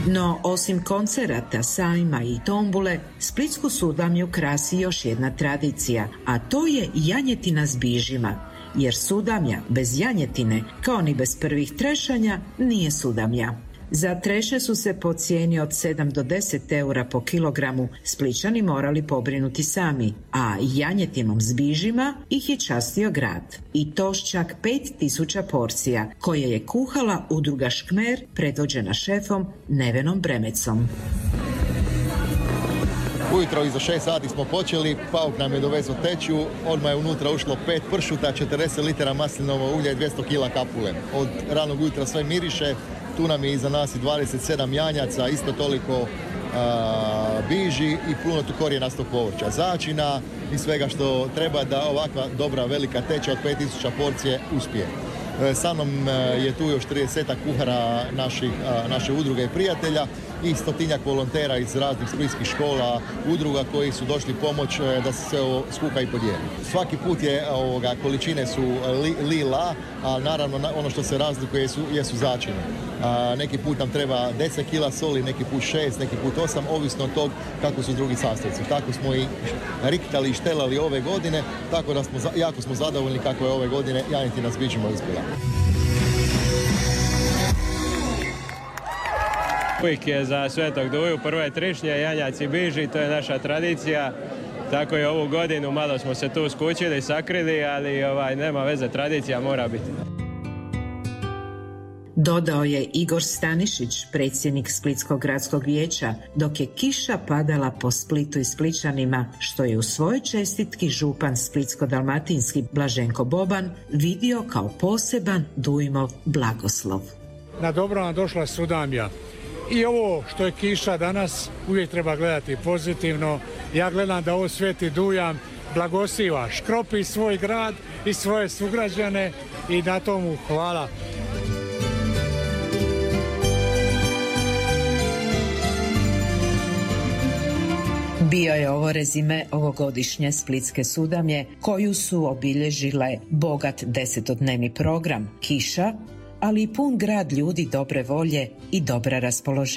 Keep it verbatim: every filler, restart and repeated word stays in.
No, osim koncerata, sajma i tombule, splitsku Sudamlju krasi još jedna tradicija, a to je janjetina s bižima, jer Sudamlja bez janjetine, kao ni bez prvih trešanja, nije Sudamlja. Za treše su se po cijeni od sedam do deset eura po kilogramu Splićani morali pobrinuti sami, a janjetinom s bižima ih je častio grad. I to s čak pet tisuća porcija, koje je kuhala udruga Škmer, predvođena šefom Nevenom Bremecom. Ujutro iza šest sati smo počeli, Pauk nam je dovezao teću, odmah je unutra ušlo pet pršuta, četrdeset litara maslinovog ulja i dvjesto kila kapule. Od ranog jutra sve miriše, tu nam je iza nas i dvadeset sedam janjaca, isto toliko a, biži i puno tu korijenastog povrća, začina i svega što treba da ovakva dobra velika teća od pet tisuća porcije uspije. Sa mnom je tu još tridesetak kuhara naših, naše udruge i prijatelja i stotinjak volontera iz raznih splitskih škola, udruga koji su došli pomoć da se sve ovo skuha i podijeli. Svaki put je, ovoga, količine su li, lila, a naravno ono što se razlikuje su, jesu začine. A, neki put nam treba deset kila soli, neki put šest, neki put osam, ovisno od tog kako su drugi sastojci. Tako smo i riktali i štelali ove godine, tako da smo jako smo zadovoljni kako je ove godine janjetina s bižima uspjela. Uvijek je za Svetog Duju prve trešnje, janjaci biži, to je naša tradicija. Tako je ovu godinu, malo smo se tu skućili, sakrili, ali ovaj, nema veze, tradicija mora biti. Dodao je Igor Stanišić, predsjednik Splitskog gradskog vijeća, dok je kiša padala po Splitu i Splićanima, što je u svojoj čestitki župan splitsko-dalmatinski Blaženko Boban vidio kao poseban Dujmov blagoslov. Na dobro nam došla Sudamlja. I ovo što je kiša danas uvijek treba gledati pozitivno. Ja gledam da ovo Sveti Dujan blagosiva, škropi svoj grad i svoje sugrađane i na tomu hvala. Bio je ovo rezime ovogodišnje Splitske Sudamlje, koju su obilježile bogat desetodnevni program, kiša, ali i pun grad ljudi dobre volje i dobra raspoloženja.